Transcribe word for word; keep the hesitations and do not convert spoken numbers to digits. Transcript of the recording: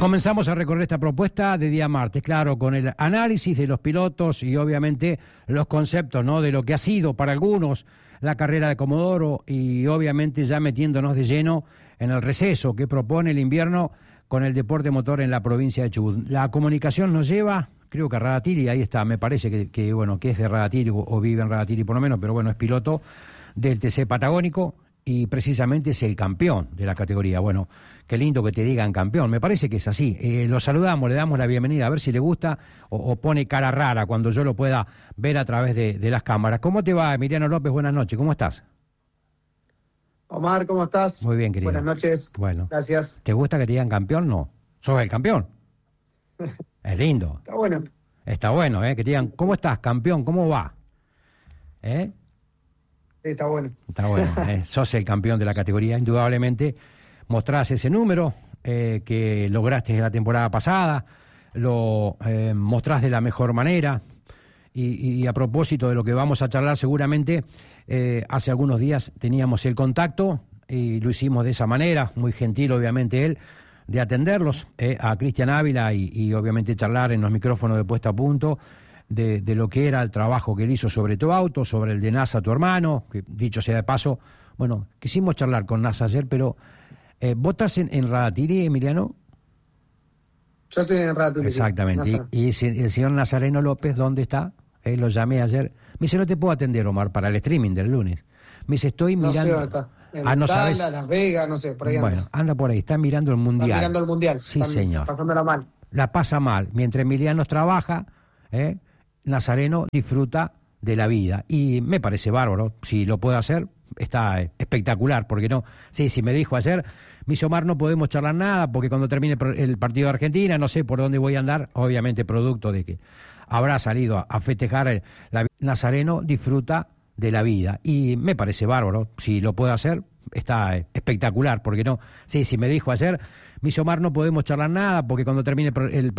Comenzamos a recorrer esta propuesta de día martes, claro, con el análisis de los pilotos y obviamente los conceptos, ¿no?, de lo que ha sido para algunos la carrera de Comodoro y obviamente ya metiéndonos de lleno en el receso que propone el invierno con el deporte motor en la provincia de Chubut. La comunicación nos lleva, creo que a Radatili, ahí está, me parece que, que bueno, que es de Radatili o, o vive en Radatili por lo menos, pero bueno, es piloto del T C Patagónico y precisamente es el campeón de la categoría. Bueno, qué lindo que te digan campeón, me parece que es así. Eh, lo saludamos, le damos la bienvenida, a ver si le gusta o, o pone cara rara cuando yo lo pueda ver a través de, de las cámaras. ¿Cómo te va, Emiliano López? Buenas noches, ¿cómo estás? Omar, ¿cómo estás? Muy bien, querido. Buenas noches. Bueno. Gracias. ¿Te gusta que te digan campeón? No. ¿Sos el campeón? Es lindo. Está bueno. Está bueno, ¿eh? Que te digan, ¿cómo estás, campeón? ¿Cómo va? ¿Eh? Sí, está bueno. Está bueno, ¿eh? Sos el campeón de la categoría, indudablemente. Mostrás ese número eh, que lograste en la temporada pasada, lo eh, mostrás de la mejor manera. Y, y a propósito de lo que vamos a charlar seguramente, eh, hace algunos días teníamos el contacto y lo hicimos de esa manera, muy gentil obviamente él, de atenderlos eh, a Cristian Ávila y, y obviamente charlar en los micrófonos de Puesta a Punto de, de lo que era el trabajo que él hizo sobre tu auto, sobre el de NASA, tu hermano, que dicho sea de paso, bueno, quisimos charlar con NASA ayer, pero eh, ¿vos estás en, en Radatili, Emiliano? Yo estoy en Radatili. Exactamente, y, y el señor Nazareno López, ¿dónde está? Eh, lo llamé ayer. Me dice, no te puedo atender, Omar, para el streaming del lunes. Me dice, estoy no mirando... sé dónde está. En ah, no Dallas, sabes. Las Vegas, no sé, por ahí anda. Bueno, anda por ahí, está mirando el Mundial. Está mirando el Mundial. Sí, Están señor. Pasándola mal. La pasa mal. Mientras Emiliano trabaja, ¿eh? Nazareno disfruta de la vida. Y me parece bárbaro. Si lo puedo hacer, está espectacular. Porque no... Sí, sí, me dijo ayer... Me dice, Omar, no podemos charlar nada porque cuando termine el partido de Argentina no sé por dónde voy a andar, obviamente producto de que habrá salido a, a festejar el, la, Nazareno disfruta de la vida y me parece bárbaro, si lo puedo hacer está espectacular porque no, sí, sí me dijo ayer, me dice, Omar, no podemos charlar nada porque cuando termine el